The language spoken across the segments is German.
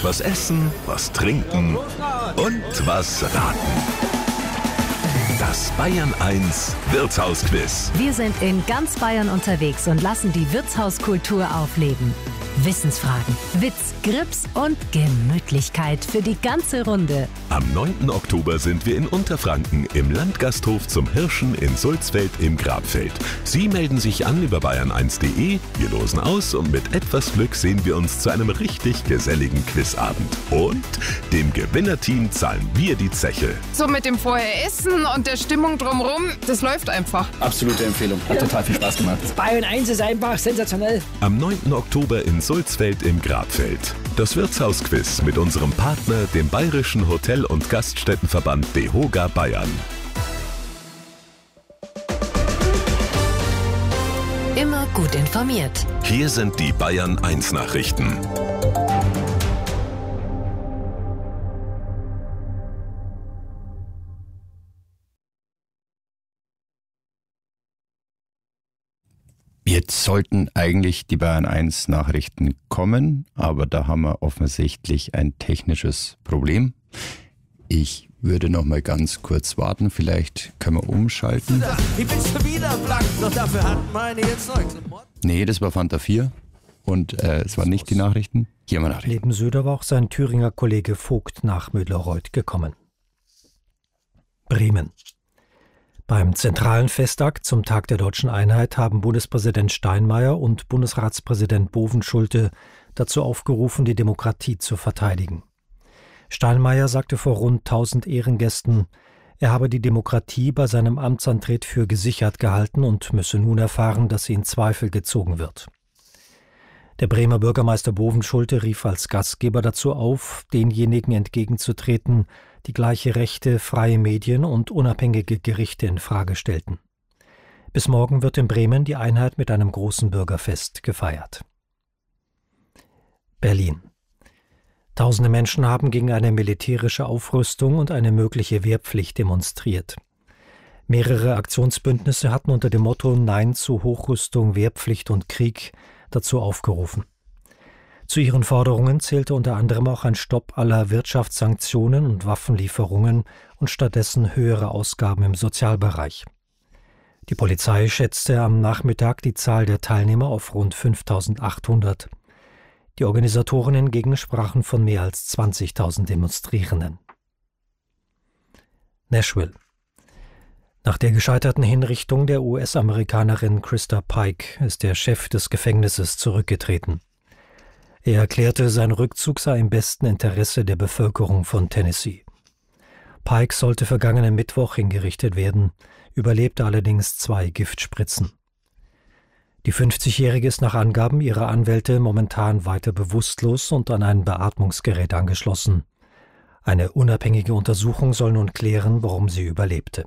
was essen, was trinken und was raten. Das Bayern 1 Wirtshausquiz. Wir sind in ganz Bayern unterwegs und lassen die Wirtshauskultur aufleben. Wissensfragen, Witz, Grips und Gemütlichkeit für die ganze Runde. Am 9. Oktober sind wir in Unterfranken im Landgasthof zum Hirschen in Sulzfeld im Grabfeld. Sie melden sich an über bayern1.de, wir losen aus und mit etwas Glück sehen wir uns zu einem richtig geselligen Quizabend. Und dem Gewinnerteam zahlen wir die Zeche. So mit dem Vorher-Essen und der Stimmung drumherum, das läuft einfach. Absolute Empfehlung. Hat total viel Spaß gemacht. Das Bayern 1 ist einfach sensationell. Am 9. Oktober in Sulzfeld im Grabfeld. Das Wirtshausquiz mit unserem Partner, dem Bayerischen Hotel- und Gaststättenverband DEHOGA Bayern. Immer gut informiert. Hier sind die Bayern 1 Nachrichten. Jetzt sollten eigentlich die Bayern 1 Nachrichten kommen, aber da haben wir offensichtlich ein technisches Problem. Ich würde noch mal ganz kurz warten, vielleicht können wir umschalten. Ich bin schon wieder blank, doch dafür hat meine jetzt neue Klamotten. Nee, das war Fanta 4 und es waren nicht die Nachrichten. Hier haben wir Nachrichten. Neben Söder war auch sein Thüringer Kollege Vogt nach Müller-Reuth gekommen. Bremen. Beim zentralen Festakt zum Tag der Deutschen Einheit haben Bundespräsident Steinmeier und Bundesratspräsident Bovenschulte dazu aufgerufen, die Demokratie zu verteidigen. Steinmeier sagte vor rund 1000 Ehrengästen, er habe die Demokratie bei seinem Amtsantritt für gesichert gehalten und müsse nun erfahren, dass sie in Zweifel gezogen wird. Der Bremer Bürgermeister Bovenschulte rief als Gastgeber dazu auf, denjenigen entgegenzutreten, die gleiche Rechte, freie Medien und unabhängige Gerichte in Frage stellten. Bis morgen wird in Bremen die Einheit mit einem großen Bürgerfest gefeiert. Berlin. Tausende Menschen haben gegen eine militärische Aufrüstung und eine mögliche Wehrpflicht demonstriert. Mehrere Aktionsbündnisse hatten unter dem Motto Nein zu Hochrüstung, Wehrpflicht und Krieg dazu aufgerufen. Zu ihren Forderungen zählte unter anderem auch ein Stopp aller Wirtschaftssanktionen und Waffenlieferungen und stattdessen höhere Ausgaben im Sozialbereich. Die Polizei schätzte am Nachmittag die Zahl der Teilnehmer auf rund 5.800. Die Organisatoren hingegen sprachen von mehr als 20.000 Demonstrierenden. Nashville. Nach der gescheiterten Hinrichtung der US-Amerikanerin Krista Pike ist der Chef des Gefängnisses zurückgetreten. Er erklärte, sein Rückzug sei im besten Interesse der Bevölkerung von Tennessee. Pike sollte vergangenen Mittwoch hingerichtet werden, überlebte allerdings 2 Giftspritzen. Die 50-Jährige ist nach Angaben ihrer Anwälte momentan weiter bewusstlos und an ein Beatmungsgerät angeschlossen. Eine unabhängige Untersuchung soll nun klären, warum sie überlebte.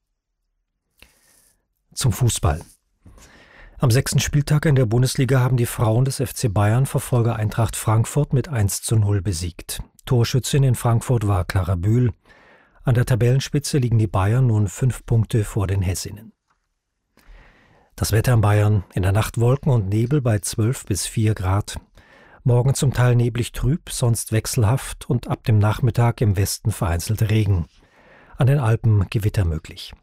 Zum Fußball. Am 6. Spieltag in der Bundesliga haben die Frauen des FC Bayern Verfolger Eintracht Frankfurt mit 1:0 besiegt. Torschützin in Frankfurt war Clara Bühl. An der Tabellenspitze liegen die Bayern nun 5 Punkte vor den Hessinnen. Das Wetter in Bayern: in der Nacht Wolken und Nebel bei 12 bis 4 Grad. Morgen zum Teil neblig trüb, sonst wechselhaft und ab dem Nachmittag im Westen vereinzelt Regen. An den Alpen Gewitter möglich.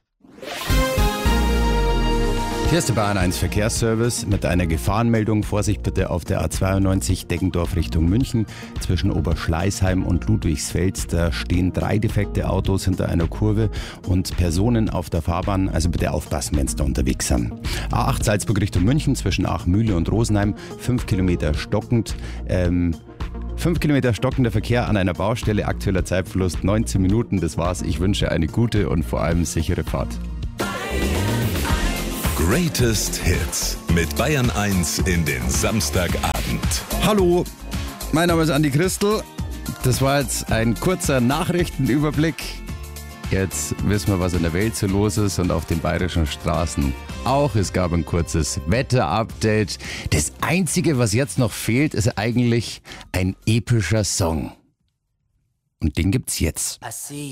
Hier ist der Bayern 1 Verkehrsservice mit einer Gefahrenmeldung. Vorsicht bitte auf der A92 Deggendorf Richtung München. Zwischen Oberschleißheim und Ludwigsfeld, da stehen 3 defekte Autos hinter einer Kurve und Personen auf der Fahrbahn. Also bitte aufpassen, wenn Sie da unterwegs sind. A8 Salzburg Richtung München zwischen Aachmühle und Rosenheim. 5 Kilometer stockend. 5 Kilometer stockender Verkehr an einer Baustelle. Aktueller Zeitverlust 19 Minuten. Das war's. Ich wünsche eine gute und vor allem sichere Fahrt. Greatest Hits mit Bayern 1 in den Samstagabend. Hallo, mein Name ist Andi Christel. Das war jetzt ein kurzer Nachrichtenüberblick. Jetzt wissen wir, was in der Welt so los ist und auf den bayerischen Straßen auch. Es gab ein kurzes Wetter-Update. Das Einzige, was jetzt noch fehlt, ist eigentlich ein epischer Song. Und den gibt's jetzt.